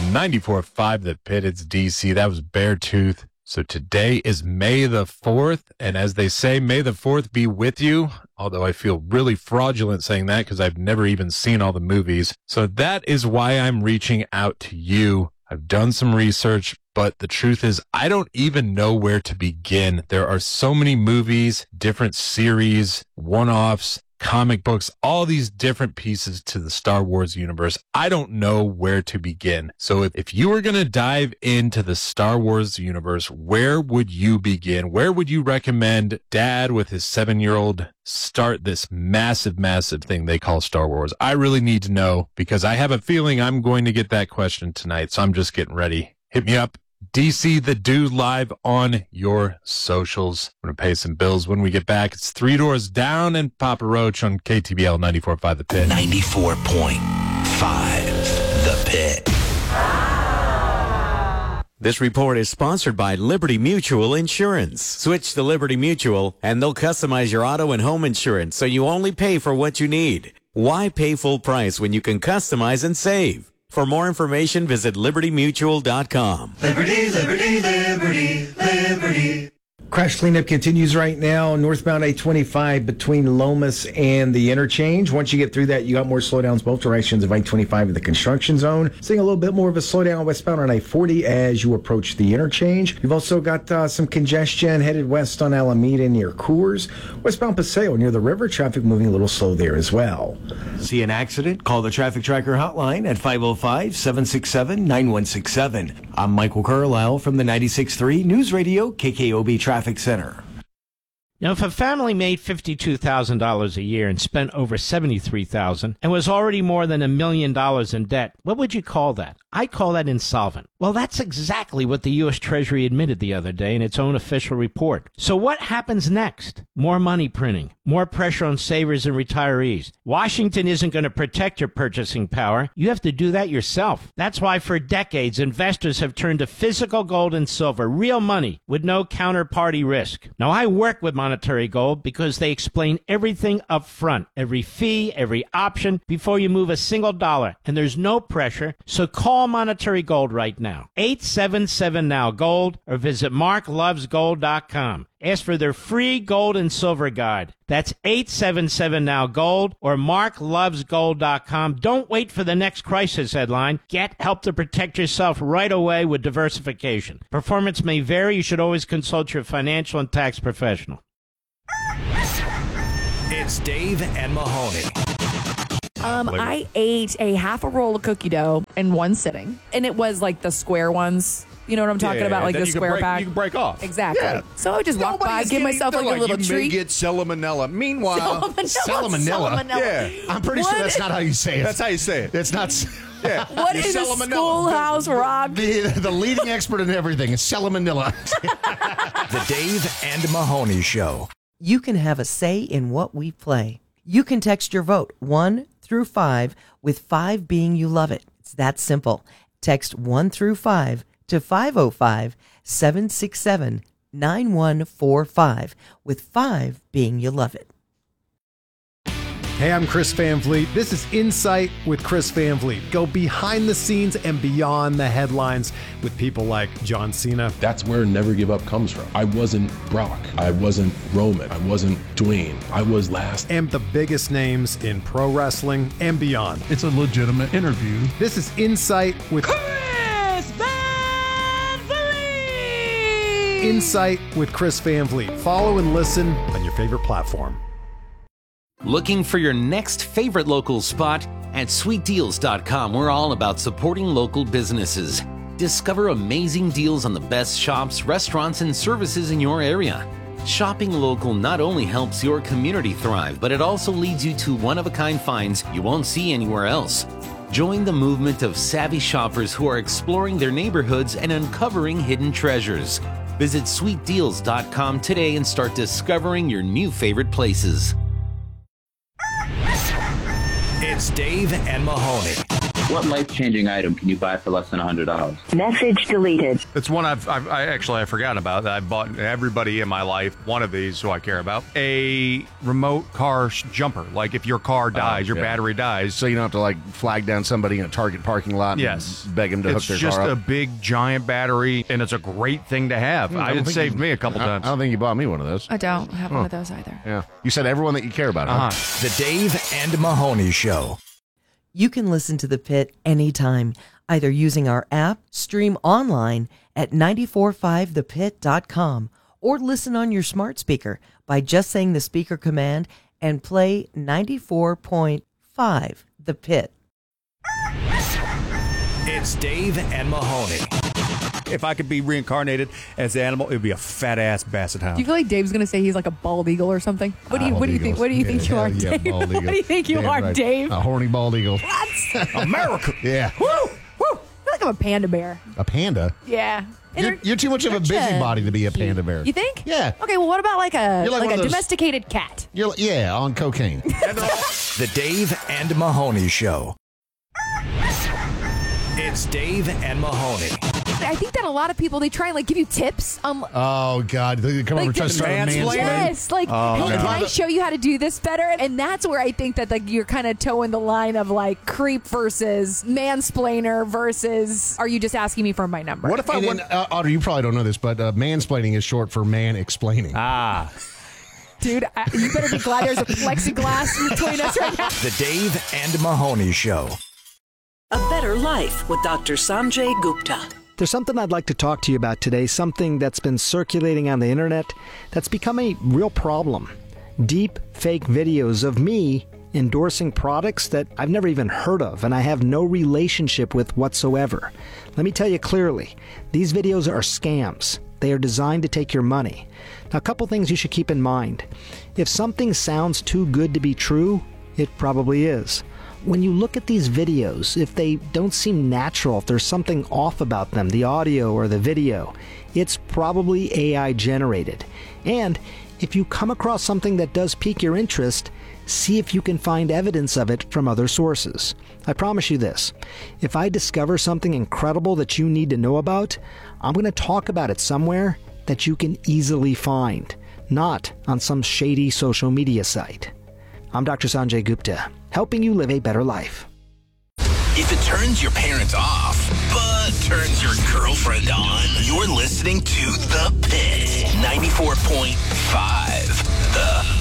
94.5 The Pit. It's DC. That was Beartooth. So today is May the 4th. And as they say, may the 4th be with you. Although I feel really fraudulent saying that because I've never even seen all the movies. So that is why I'm reaching out to you. I've done some research, but the truth is I don't even know where to begin. There are so many movies, different series, one-offs, comic books, all these different pieces to the Star Wars universe. I don't know where to begin. So if you were going to dive into the Star Wars universe, where would you begin? Where would you recommend Dad with his 7-year-old start this massive, massive thing they call Star Wars? I really need to know because I have a feeling I'm going to get that question tonight. So I'm just getting ready. Hit me up. DC the Dude live on your socials. I'm going to pay some bills when we get back. It's Three Doors Down and Papa Roach on KTBL 94.5 The Pit. 94.5 The Pit. This report is sponsored by Liberty Mutual Insurance. Switch to Liberty Mutual and they'll customize your auto and home insurance so you only pay for what you need. Why pay full price when you can customize and save? For more information, visit libertymutual.com. Liberty, liberty, liberty, liberty. Crash cleanup continues right now, northbound I-25 between Lomas and the interchange. Once you get through that, you got more slowdowns both directions of I-25 in the construction zone. Seeing a little bit more of a slowdown westbound on I-40 as you approach the interchange. You've also got some congestion headed west on Alameda near Coors. Westbound Paseo near the river, traffic moving a little slow there as well. See an accident? Call the Traffic Tracker hotline at 505-767-9167. I'm Michael Carlisle from the 96.3 News Radio KKOB Traffic Center. Now, if a family made $52,000 a year and spent over $73,000 and was already more than $1 million in debt, what would you call that? I call that insolvent. Well, that's exactly what the U.S. Treasury admitted the other day in its own official report. So what happens next? More money printing, more pressure on savers and retirees. Washington isn't going to protect your purchasing power. You have to do that yourself. That's why for decades, investors have turned to physical gold and silver, real money with no counterparty risk. Now, I work with Monetary Gold because they explain everything up front, every fee, every option before you move a single dollar, and there's no pressure. So call Monetary Gold right now, 877-NOW-GOLD, or visit marklovesgold.com. Ask for their free gold and silver guide. That's 877-NOW-GOLD or marklovesgold.com. Don't wait for the next crisis headline. Get help to protect yourself right away with diversification. Performance may vary. You should always consult your financial and tax professional. It's Dave and Mahoney. I ate a half a roll of cookie dough in one sitting, and it was like the square ones. You know what I'm talking about? Like the square pack. You can break off. Exactly. Yeah. So I just walked by, give myself like a little treat. You may get salmonella. Meanwhile, salmonella. Yeah. I'm pretty sure that's not how you say it. That's how you say it. It's not. Yeah. What is a Schoolhouse Rock? The leading expert in everything is salmonella. The Dave and Mahoney Show. You can have a say in what we play. You can text your vote 1 through 5, with 5 being you love it. It's that simple. Text 1 through 5 to 505-767-9145, with 5 being you love it. Hey, I'm Chris Van Vliet. This is Insight with Chris Van Vliet. Go behind the scenes and beyond the headlines with people like John Cena. That's where Never Give Up comes from. I wasn't Brock. I wasn't Roman. I wasn't Dwayne. I was last. And the biggest names in pro wrestling and beyond. It's a legitimate interview. This is Insight with Chris Van Vliet. Insight with Chris Van Vliet. Follow and listen on your favorite platform. Looking for your next favorite local spot? At sweetdeals.com, we're all about supporting local businesses. Discover amazing deals on the best shops, restaurants, and services in your area. Shopping local not only helps your community thrive, but it also leads you to one-of-a-kind finds you won't see anywhere else. Join the movement of savvy shoppers who are exploring their neighborhoods and uncovering hidden treasures. Visit sweetdeals.com today and start discovering your new favorite places. It's Dave and Mahoney. What life-changing item can you buy for less than $100? Message deleted. It's one I forgot about. I bought everybody in my life one of these who I care about. A remote car jumper. Like if your car dies, your battery dies. So you don't have to like flag down somebody in a Target parking lot and beg them to hook their car up. It's just a big giant battery, and it's a great thing to have. It saved me a couple times. I don't think you bought me one of those. I don't have one of those either. Yeah. You said everyone that you care about, huh? The Dave and Mahoney Show. You can listen to The Pit anytime, either using our app, stream online at 945thepit.com, or listen on your smart speaker by just saying the speaker command and play 94.5 The Pit. It's Dave and Mahoney. If I could be reincarnated as an animal, it would be a fat-ass basset hound. Do you feel like Dave's going to say he's like a bald eagle or something? What do you think? What do you think you are, Dave? What do you think you are, Dave? A horny bald eagle. What? America. Yeah. Woo! Woo! I feel like I'm a panda bear. A panda? Yeah. You're too much of a busybody to be a panda bear. You think? Yeah. Okay, well, what about like a those- domesticated cat? Yeah, on cocaine. The Dave and Mahoney Show. It's Dave and Mahoney. I think that a lot of people, they try and like give you tips on. Oh God! They come over and try to start mansplaining. Yes, like, hey, can I show you how to do this better? And that's where I think that like you're kind of towing the line of like creep versus mansplainer versus are you just asking me for my number? What if I went? Otter, you probably don't know this, but mansplaining is short for man explaining. Dude, you better be glad there's a plexiglass between us right now. The Dave and Mahoney Show. A Better Life with Dr. Sanjay Gupta. There's something I'd like to talk to you about today, something that's been circulating on the internet that's become a real problem. Deep fake videos of me endorsing products that I've never even heard of and I have no relationship with whatsoever. Let me tell you clearly, these videos are scams. They are designed to take your money. Now, a couple things you should keep in mind. If something sounds too good to be true, it probably is. When you look at these videos, if they don't seem natural, if there's something off about them, the audio or the video, it's probably AI generated. And if you come across something that does pique your interest, see if you can find evidence of it from other sources. I promise you this, if I discover something incredible that you need to know about, I'm going to talk about it somewhere that you can easily find, not on some shady social media site. I'm Dr. Sanjay Gupta, helping you live a better life. If it turns your parents off, but turns your girlfriend on, you're listening to The Pit. 94.5 The